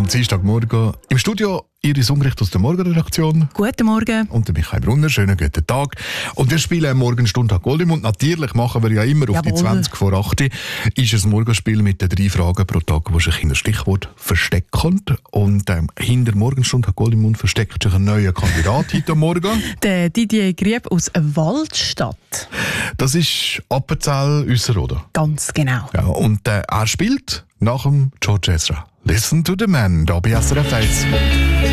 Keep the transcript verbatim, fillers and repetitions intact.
Dienstagmorgen. Im Studio Iris Ungrecht aus der Morgenredaktion. Guten Morgen. Und der Michael Brunner. Schönen guten Tag. Und wir spielen morgen Stundtag Goldemund. Natürlich machen wir ja immer auf Jawohl. die zwanzig vor acht. Ist ein Morgenspiel mit den drei Fragen pro Tag, wo sich in das Stichwort verstecken. Und ähm, hinter Morgenstundtag Goldemund versteckt sich ein neuer Kandidat heute Morgen. Der Didier Grieb aus Waldstadt. Das ist Appenzell Üsseroder. Ganz genau. Ja, und äh, er spielt nach dem George Ezra. Listen to the man, da bei S R F eins.